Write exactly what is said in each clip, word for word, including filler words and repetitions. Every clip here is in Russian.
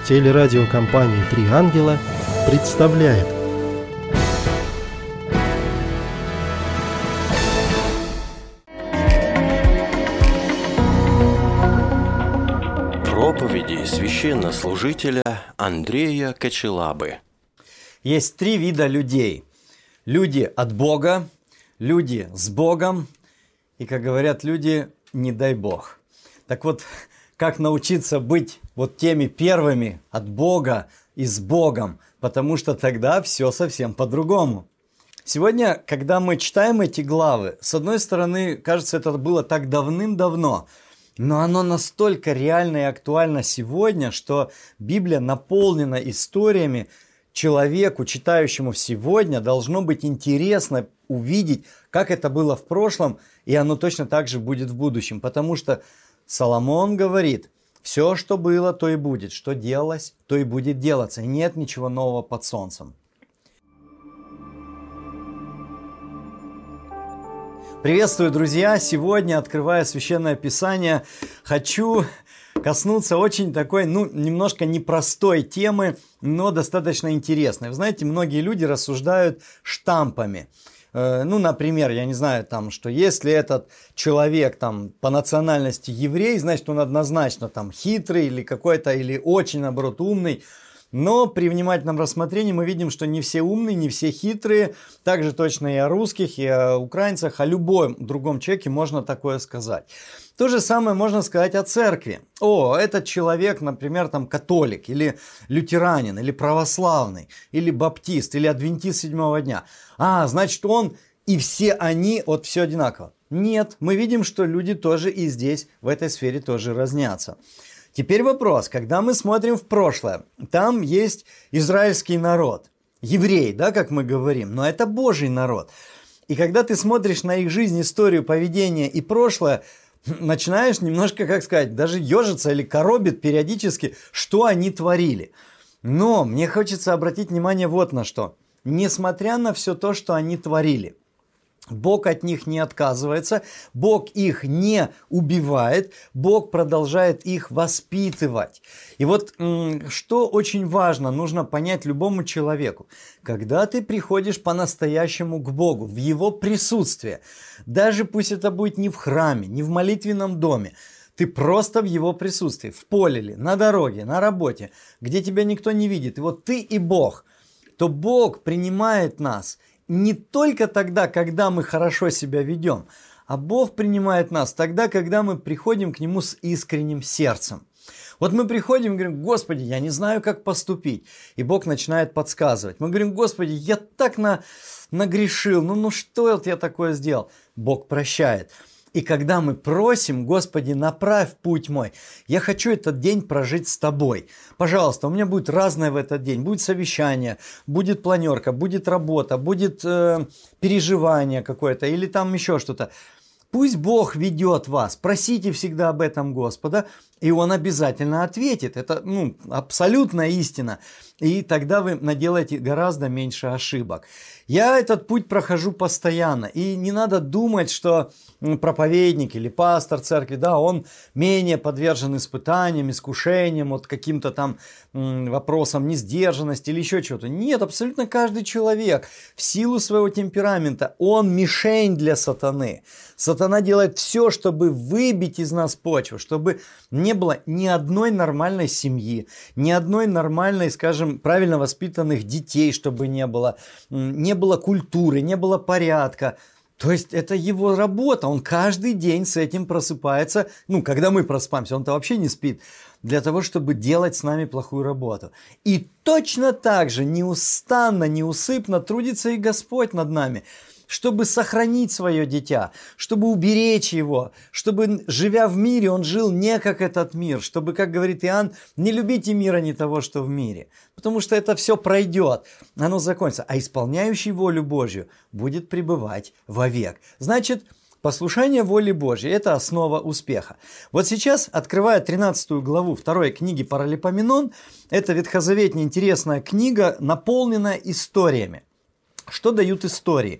Телерадиокомпания «Три ангела» представляет. Проповеди священнослужителя Андрея Кочелабы. Есть три вида людей. Люди от Бога, люди с Богом и, как говорят люди, не дай Бог. Так вот, как научиться быть вот теми первыми от Бога и с Богом, потому что тогда все совсем по-другому. Сегодня, когда мы читаем эти главы, с одной стороны, кажется, это было так давным-давно, но оно настолько реально и актуально сегодня, что Библия наполнена историями. Человеку, читающему сегодня, должно быть интересно увидеть, как это было в прошлом, и оно точно так же будет в будущем. Потому что Соломон говорит, все, что было, то и будет, что делалось, то и будет делаться. И нет ничего нового под солнцем. Приветствую, друзья! Сегодня, открывая Священное Писание, хочу коснуться очень такой, ну, немножко непростой темы, но достаточно интересной. Вы знаете, многие люди рассуждают штампами. Э, ну, например, я не знаю, там, что если этот человек там, по национальности еврей, значит, он однозначно там, хитрый или какой-то, или очень, наоборот, умный. Но при внимательном рассмотрении мы видим, что не все умные, не все хитрые. Также точно и о русских, и о украинцах, о любом другом человеке можно такое сказать. То же самое можно сказать о церкви. О, этот человек, например, там католик, или лютеранин, или православный, или баптист, или адвентист седьмого дня. А, значит, он и все они, вот все одинаково. Нет, мы видим, что люди тоже и здесь, в этой сфере тоже разнятся. Теперь вопрос, когда мы смотрим в прошлое, там есть израильский народ, евреи, да, как мы говорим, но это Божий народ. И когда ты смотришь на их жизнь, историю, поведение и прошлое, начинаешь немножко, как сказать, даже ежиться или коробит периодически, что они творили. Но мне хочется обратить внимание вот на что. Несмотря на все то, что они творили, Бог от них не отказывается, Бог их не убивает, Бог продолжает их воспитывать. И вот что очень важно, нужно понять любому человеку. Когда ты приходишь по-настоящему к Богу, в Его присутствие, даже пусть это будет не в храме, не в молитвенном доме, ты просто в Его присутствии, в поле ли, на дороге, на работе, где тебя никто не видит, и вот ты и Бог, то Бог принимает нас не только тогда, когда мы хорошо себя ведем, а Бог принимает нас тогда, когда мы приходим к Нему с искренним сердцем. Вот мы приходим и говорим: Господи, я не знаю, как поступить. И Бог начинает подсказывать. Мы говорим: Господи, я так на, нагрешил, ну, ну что вот я такое сделал? Бог прощает. И когда мы просим: Господи, направь путь мой, я хочу этот день прожить с Тобой. Пожалуйста, у меня будет разное в этот день. Будет совещание, будет планерка, будет работа, будет э, переживание какое-то или там еще что-то. Пусть Бог ведет вас. Просите всегда об этом Господа, и Он обязательно ответит. Это ну, абсолютная истина. И тогда вы наделаете гораздо меньше ошибок. Я этот путь прохожу постоянно. И не надо думать, что проповедник или пастор церкви, да, он менее подвержен испытаниям, искушениям, вот каким-то там вопросам несдержанности или еще чего-то. Нет, абсолютно каждый человек в силу своего темперамента, он мишень для сатаны. Сатана делает все, чтобы выбить из нас почву, чтобы не было ни одной нормальной семьи, ни одной нормальной, скажем, правильно воспитанных детей, чтобы не было, не было культуры, не было порядка. То есть это его работа, он каждый день с этим просыпается, ну, когда мы просыпаемся, он-то вообще не спит, для того, чтобы делать с нами плохую работу. И точно так же неустанно, неусыпно трудится и Господь над нами, чтобы сохранить свое дитя, чтобы уберечь его, чтобы, живя в мире, он жил не как этот мир, чтобы, как говорит Иоанн, не любите мира, не того, что в мире, потому что это все пройдет, оно закончится, а исполняющий волю Божью будет пребывать вовек. Значит, послушание воле Божьей – это основа успеха. Вот сейчас, открывая тринадцатую главу второй книги Паралипоменон, это ветхозаветная интересная книга, наполненная историями. Что дают истории?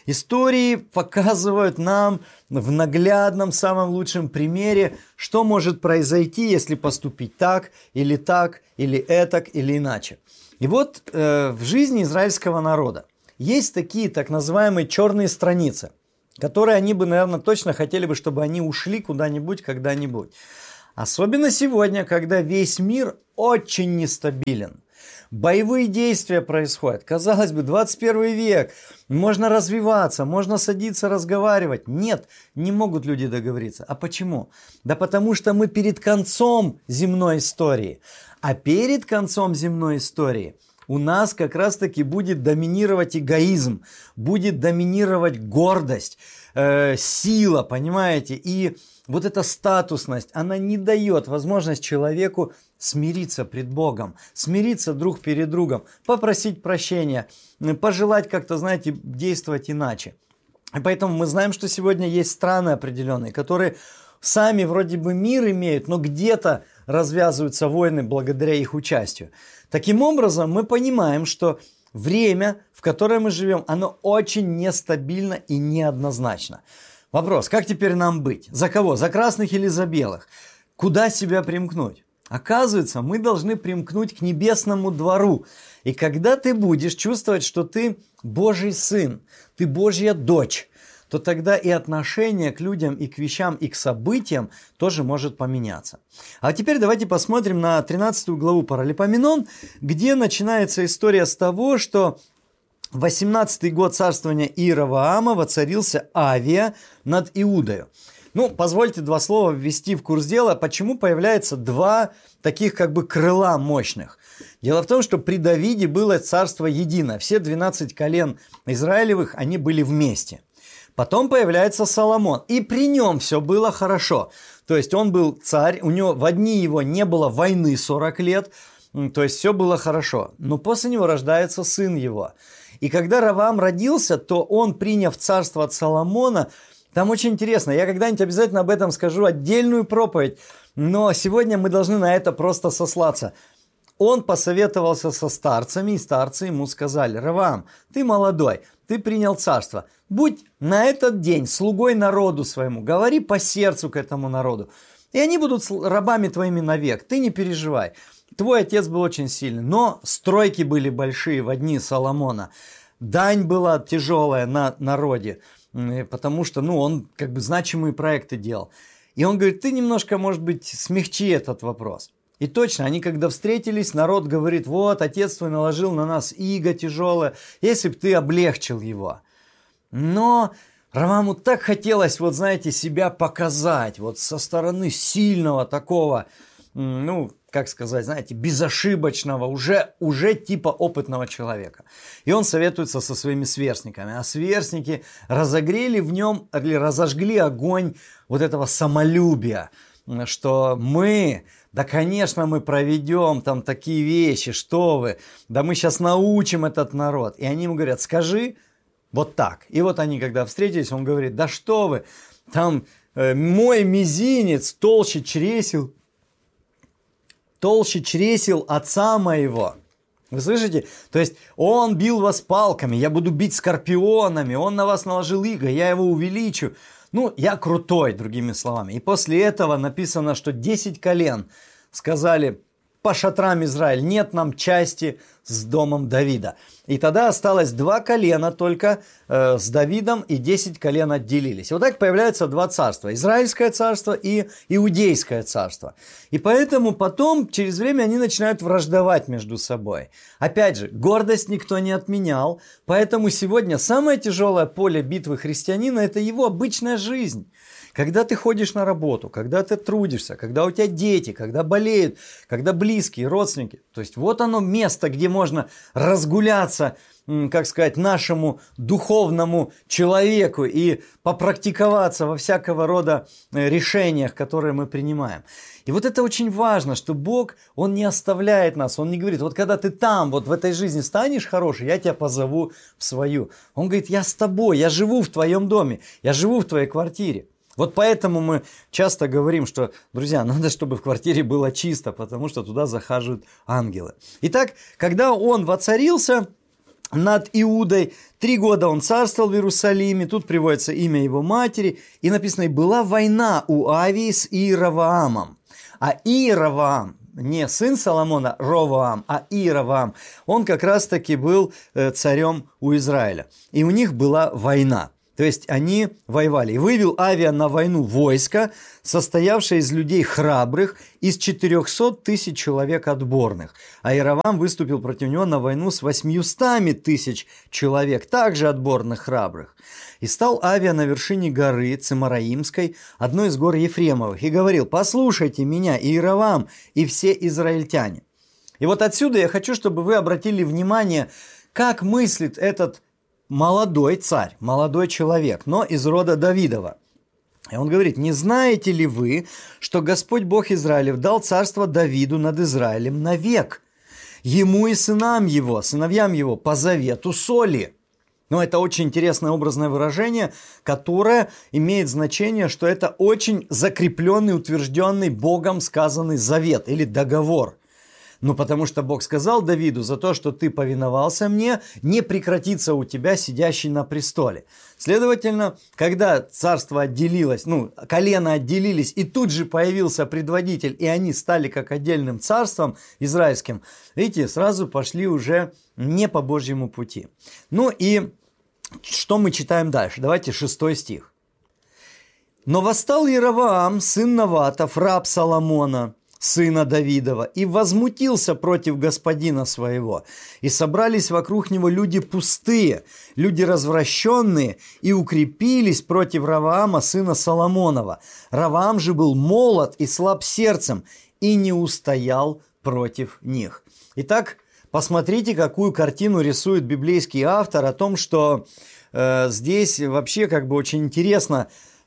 Истории показывают нам в наглядном, самом лучшем примере, что может произойти, если поступить так, или так, или этак, или иначе. И вот э, в жизни израильского народа есть такие так называемые черные страницы, которые они бы, наверное, точно хотели бы, чтобы они ушли куда-нибудь, когда-нибудь. Особенно сегодня, когда весь мир очень нестабилен. Боевые действия происходят. Казалось бы, двадцать первый век, можно развиваться, можно садиться разговаривать. Нет, не могут люди договориться. А почему? Да потому что мы перед концом земной истории. А перед концом земной истории у нас как раз-таки будет доминировать эгоизм, будет доминировать гордость, э, сила, понимаете? И вот эта статусность, она не дает возможность человеку смириться пред Богом, смириться друг перед другом, попросить прощения, пожелать как-то, знаете, действовать иначе. И поэтому мы знаем, что сегодня есть страны определенные, которые сами вроде бы мир имеют, но где-то развязываются войны благодаря их участию. Таким образом, мы понимаем, что время, в которое мы живем, оно очень нестабильно и неоднозначно. Вопрос, как теперь нам быть? За кого? За красных или за белых? Куда себя примкнуть? Оказывается, мы должны примкнуть к небесному двору. И когда ты будешь чувствовать, что ты Божий сын, ты Божья дочь, то тогда и отношение к людям, и к вещам, и к событиям тоже может поменяться. А теперь давайте посмотрим на тринадцатую главу Паралипоменон, где начинается история с того, что в восемнадцатый год царствования Иеровоама воцарился Авия над Иудою. Ну, позвольте два слова ввести в курс дела, почему появляется два таких как бы крыла мощных. Дело в том, что при Давиде было царство единое, все двенадцать колен Израилевых, они были вместе. Потом появляется Соломон, и при нем все было хорошо. То есть он был царь, у него в дни его не было войны сорок лет, то есть все было хорошо. Но после него рождается сын его. И когда Ровоам родился, то он, приняв царство от Соломона, там очень интересно, я когда-нибудь обязательно об этом скажу отдельную проповедь, но сегодня мы должны на это просто сослаться. Он посоветовался со старцами, и старцы ему сказали: Ровоам, ты молодой, ты принял царство, будь на этот день слугой народу своему, говори по сердцу к этому народу, и они будут рабами твоими навек, ты не переживай. Твой отец был очень сильный, но стройки были большие в дни Соломона, дань была тяжелая на народе, потому что ну, он как бы значимые проекты делал. И он говорит, ты немножко, может быть, смягчи этот вопрос. И точно, они когда встретились, народ говорит, вот, отец твой наложил на нас иго тяжелое, если бы ты облегчил его. Но Ровоаму так хотелось, вот знаете, себя показать, вот со стороны сильного такого, ну, как сказать, знаете, безошибочного, уже, уже типа опытного человека. И он советуется со своими сверстниками. А сверстники разогрели в нем, или разожгли огонь вот этого самолюбия, что мы, да, конечно, мы проведем там такие вещи, что вы, да мы сейчас научим этот народ. И они ему говорят, скажи вот так. И вот они, когда встретились, он говорит, да что вы, там э, мой мизинец толще чресел, толще чресел отца моего. Вы слышите? То есть он бил вас палками, я буду бить скорпионами, он на вас наложил иго, я его увеличу. Ну, я крутой, другими словами. И после этого написано, что десять колен сказали по шатрам Израиль, нет нам части с домом Давида. И тогда осталось два колена только э, с Давидом, и десять колен отделились. И вот так появляются два царства. Израильское царство и Иудейское царство. И поэтому потом, через время, они начинают враждовать между собой. Опять же, гордость никто не отменял. Поэтому сегодня самое тяжелое поле битвы христианина – это его обычная жизнь. Когда ты ходишь на работу, когда ты трудишься, когда у тебя дети, когда болеют, когда близкие, родственники. То есть вот оно место, где можно разгуляться, как сказать, нашему духовному человеку и попрактиковаться во всякого рода решениях, которые мы принимаем. И вот это очень важно, что Бог, Он не оставляет нас, Он не говорит, вот когда ты там, вот в этой жизни станешь хороший, я тебя позову в свою. Он говорит, я с тобой, я живу в твоем доме, я живу в твоей квартире. Вот поэтому мы часто говорим, что, друзья, надо, чтобы в квартире было чисто, потому что туда захаживают ангелы. Итак, когда он воцарился, над Иудой. Три года он царствовал в Иерусалиме. Тут приводится имя его матери. И написано, и была война у Авии с Иеровоамом. А Иеровоам, не сын Соломона, Ровоам, а Иеровоам, он как раз-таки был царем у Израиля. И у них была война. То есть они воевали. И вывел Авия на войну войско, состоявшее из людей храбрых, из четырехсот тысяч человек отборных. А Иеровоам выступил против него на войну с восьмистами тысяч человек, также отборных храбрых. И стал Авия на вершине горы Цимараимской, одной из гор Ефремовых, и говорил: «Послушайте меня, Иеровоам и все израильтяне». И вот отсюда я хочу, чтобы вы обратили внимание, как мыслит этот молодой царь, молодой человек, но из рода Давидова. И он говорит: «Не знаете ли вы, что Господь Бог Израилев дал царство Давиду над Израилем навек, ему и сынам его, сыновьям его, по завету соли?» Но это очень интересное образное выражение, которое имеет значение, что это очень закрепленный, утвержденный Богом сказанный завет или договор. Ну, потому что Бог сказал Давиду: за то, что ты повиновался мне, не прекратится у тебя сидящий на престоле. Следовательно, когда царство отделилось, ну, колено отделились, и тут же появился предводитель, и они стали как отдельным царством израильским, видите, сразу пошли уже не по Божьему пути. Ну и что мы читаем дальше? Давайте шестой стих. «Но восстал Иеровоам, сын Наватов, раб Соломона, сына Давидова, и возмутился против господина своего. И собрались вокруг него люди пустые, люди развращенные, и укрепились против Ровоама, сына Соломонова. Ровоам же был молод и слаб сердцем, и не устоял против них». Итак, посмотрите, какую картину рисует библейский автор о том, что э, здесь вообще как бы очень интересно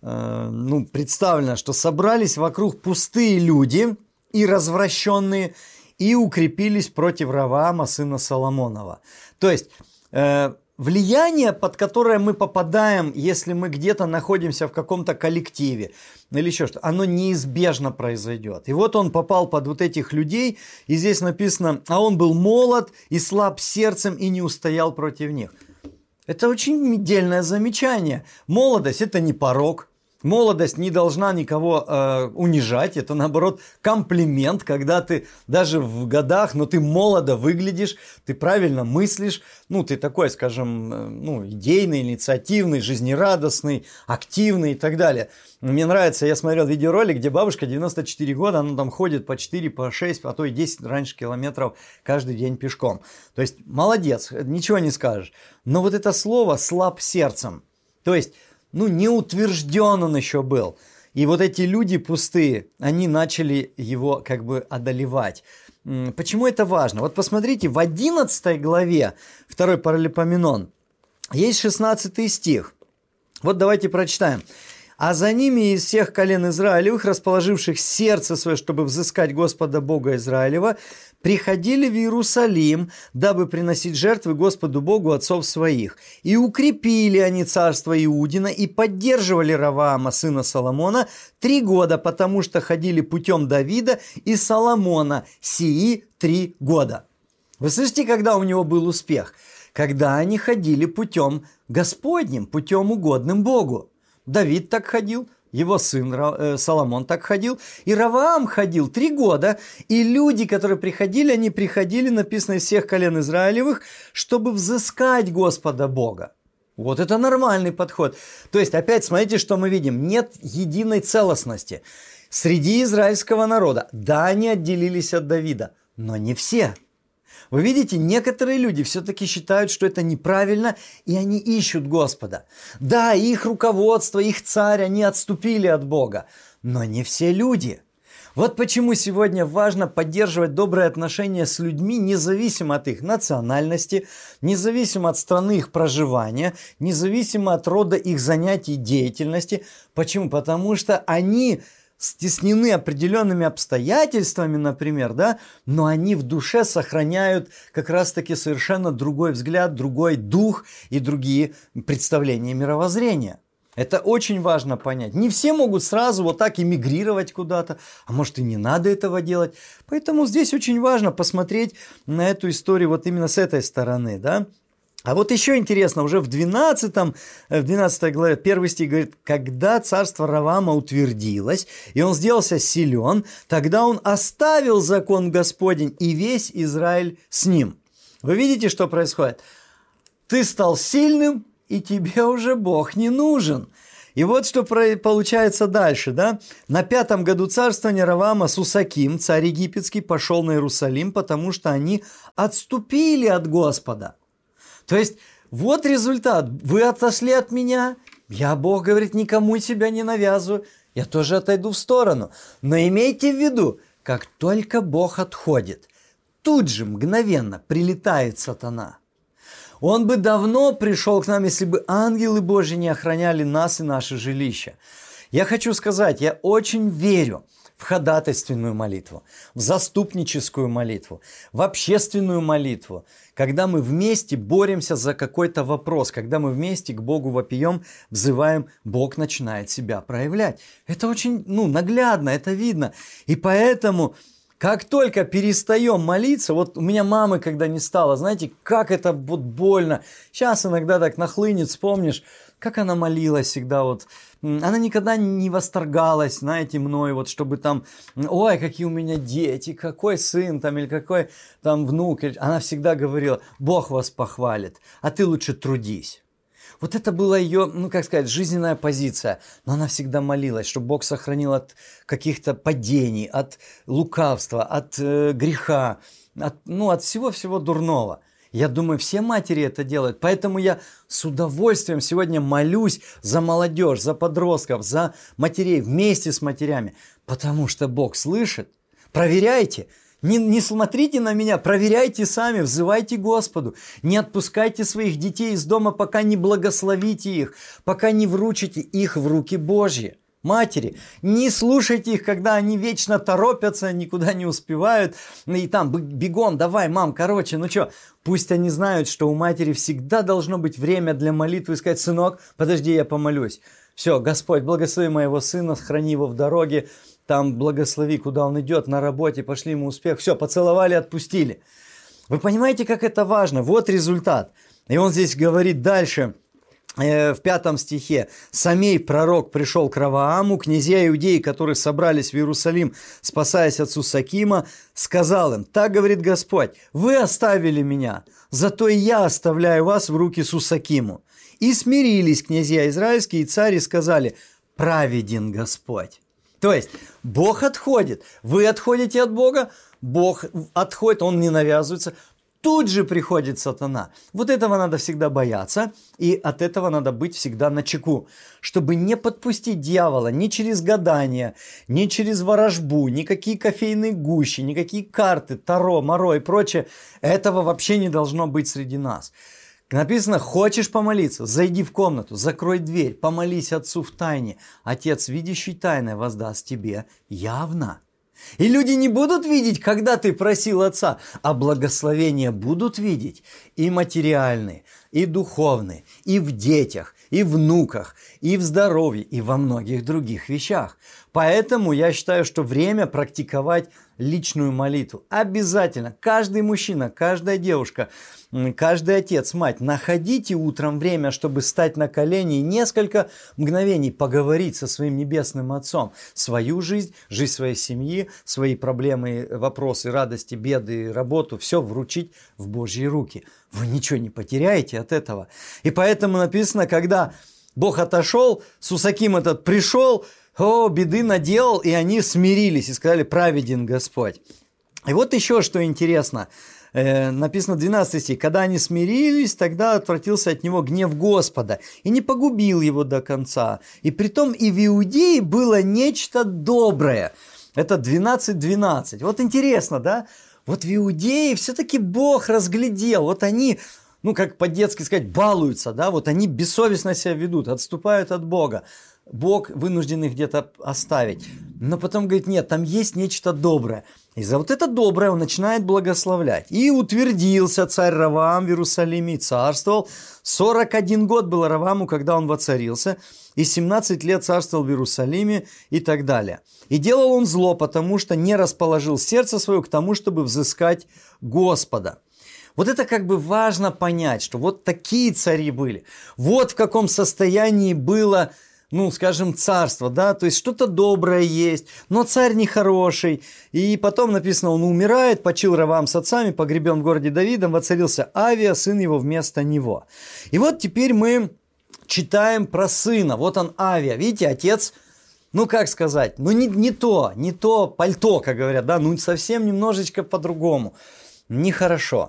э, ну, представлено, что собрались вокруг пустые люди и развращенные, и укрепились против Ровоама, сына Соломонова. То есть э, влияние, под которое мы попадаем, если мы где-то находимся в каком-то коллективе или еще что, оно неизбежно произойдет. И вот он попал под вот этих людей, и здесь написано: «А он был молод и слаб сердцем, и не устоял против них». Это очень дельное замечание. Молодость – это не порок. Молодость не должна никого э, унижать, это наоборот комплимент, когда ты даже в годах, но ты молодо выглядишь, ты правильно мыслишь, ну ты такой, скажем, э, ну, идейный, инициативный, жизнерадостный, активный и так далее. Мне нравится, я смотрел видеоролик, где бабушка девяносто четыре года, она там ходит по четыре, по шесть, а то и десять раньше километров каждый день пешком. То есть молодец, ничего не скажешь. Но вот это слово «слаб сердцем», то есть ну, не утвержден он еще был. И вот эти люди пустые, они начали его как бы одолевать. Почему это важно? Вот посмотрите, в одиннадцатой главе, второй Паралипоменон, есть шестнадцатый стих. Вот давайте прочитаем. «А за ними из всех колен Израилевых, расположивших сердце свое, чтобы взыскать Господа Бога Израилева, приходили в Иерусалим, дабы приносить жертвы Господу Богу отцов своих. И укрепили они царство Иудина, и поддерживали Ровоама, сына Соломона, три года, потому что ходили путем Давида и Соломона сии три года». Вы слышите, когда у него был успех? Когда они ходили путем Господним, путем угодным Богу. Давид так ходил, его сын э, Соломон так ходил, и Ровоам ходил три года, и люди, которые приходили, они приходили, написано, из всех колен Израилевых, чтобы взыскать Господа Бога. Вот это нормальный подход. То есть, опять смотрите, что мы видим. Нет единой целостности среди израильского народа. Да, они отделились от Давида, но не все. Вы видите, некоторые люди все-таки считают, что это неправильно, и они ищут Господа. Да, их руководство, их царь, они отступили от Бога, но не все люди. Вот почему сегодня важно поддерживать добрые отношения с людьми, независимо от их национальности, независимо от страны их проживания, независимо от рода их занятий и деятельности. Почему? Потому что они стеснены определенными обстоятельствами, например, да, но они в душе сохраняют как раз-таки совершенно другой взгляд, другой дух и другие представления мировоззрения. Это очень важно понять. Не все могут сразу вот так эмигрировать куда-то, а может и не надо этого делать. Поэтому здесь очень важно посмотреть на эту историю вот именно с этой стороны, да. А вот еще интересно, уже в двенадцатой, в двенадцатой главе, первый стих говорит, когда царство Ровоама утвердилось, и он сделался силен, тогда он оставил закон Господень, и весь Израиль с ним. Вы видите, что происходит? Ты стал сильным, и тебе уже Бог не нужен. И вот что получается дальше, да? На пятом году царствования Ровоама Сусаким, царь египетский, пошел на Иерусалим, потому что они отступили от Господа. То есть, вот результат. Вы отошли от меня, я, Бог говорит, никому себя не навязываю, я тоже отойду в сторону. Но имейте в виду, как только Бог отходит, тут же мгновенно прилетает сатана. Он бы давно пришел к нам, если бы ангелы Божьи не охраняли нас и наше жилище. Я хочу сказать, я очень верю в ходатайственную молитву, в заступническую молитву, в общественную молитву, когда мы вместе боремся за какой-то вопрос, когда мы вместе к Богу вопием, взываем, Бог начинает себя проявлять. Это очень ну, наглядно, это видно. И поэтому, как только перестаем молиться, вот у меня мамы когда не стало, знаете, как это вот больно. Сейчас иногда так нахлынет, вспомнишь, как она молилась всегда вот. Она никогда не восторгалась, знаете, мной, вот чтобы там, ой, какие у меня дети, какой сын там или какой там внук. Она всегда говорила, Бог вас похвалит, а ты лучше трудись. Вот это была ее, ну как сказать, жизненная позиция. Но она всегда молилась, чтобы Бог сохранил от каких-то падений, от лукавства, от э, греха, от, ну от всего-всего дурного. Я думаю, все матери это делают, поэтому я с удовольствием сегодня молюсь за молодежь, за подростков, за матерей, вместе с матерями, потому что Бог слышит. Проверяйте, не, не смотрите на меня, проверяйте сами, взывайте Господу, не отпускайте своих детей из дома, пока не благословите их, пока не вручите их в руки Божьи. Матери, не слушайте их, когда они вечно торопятся, никуда не успевают, и там бегом, давай, мам, короче, ну что, пусть они знают, что у матери всегда должно быть время для молитвы, и сказать, сынок, подожди, я помолюсь. Все, Господь, благослови моего сына, храни его в дороге, там благослови, куда он идет, на работе, пошли ему успех, все, поцеловали, отпустили. Вы понимаете, как это важно? Вот результат. И он здесь говорит дальше, в пятом стихе. «Самей пророк пришел к Ровоаму, князья иудеи, которые собрались в Иерусалим, спасаясь от Сусакима, сказал им, так говорит Господь, вы оставили меня, зато и я оставляю вас в руки Сусакиму. И смирились князья израильские и цари сказали, праведен Господь». То есть, Бог отходит, вы отходите от Бога, Бог отходит, Он не навязывается. Тут же приходит сатана. Вот этого надо всегда бояться, и от этого надо быть всегда начеку, чтобы не подпустить дьявола ни через гадание, ни через ворожбу, никакие кофейные гущи, никакие карты, таро, моро и прочее. Этого вообще не должно быть среди нас. Написано, хочешь помолиться, зайди в комнату, закрой дверь, помолись Отцу в тайне. Отец, видящий тайное, воздаст тебе явно. И люди не будут видеть, когда ты просил Отца, а благословения будут видеть и материальные, и духовные, и в детях, и внуках, и в здоровье, и во многих других вещах. Поэтому я считаю, что время практиковать личную молитву. Обязательно. Каждый мужчина, каждая девушка, каждый отец, мать, находите утром время, чтобы стать на колени и несколько мгновений поговорить со своим небесным Отцом. Свою жизнь, жизнь своей семьи, свои проблемы, вопросы, радости, беды, работу, все вручить в Божьи руки. Вы ничего не потеряете от этого. И поэтому написано, когда Бог отошел, Сусаким этот пришел, о, беды наделал, и они смирились и сказали, праведен Господь. И вот еще что интересно, э, написано двенадцатый стих, когда они смирились, тогда отвратился от него гнев Господа и не погубил его до конца. И притом и в Иудее было нечто доброе. Это двенадцать двенадцать. Вот интересно, да? Вот в Иудее все-таки Бог разглядел, вот они, ну как по-детски сказать, балуются, да, вот они бессовестно себя ведут, отступают от Бога. Бог вынужден их где-то оставить. Но потом говорит, нет, там есть нечто доброе. И за вот это доброе он начинает благословлять. И утвердился царь Ровоам в Иерусалиме и царствовал. сорок один год было Ровоаму, когда он воцарился. И семнадцать лет царствовал в Иерусалиме и так далее. И делал он зло, потому что не расположил сердце свое к тому, чтобы взыскать Господа. Вот это как бы важно понять, что вот такие цари были. Вот в каком состоянии было, ну, скажем, царство, да, то есть что-то доброе есть, но царь нехороший. И потом написано, он умирает, почил Ровоам с отцами, погребен в городе Давидом, воцарился Авия, сын его вместо него. И вот теперь мы читаем про сына, вот он Авия, видите, отец, ну, как сказать, ну, не, не то, не то пальто, как говорят, да, ну, совсем немножечко по-другому, нехорошо.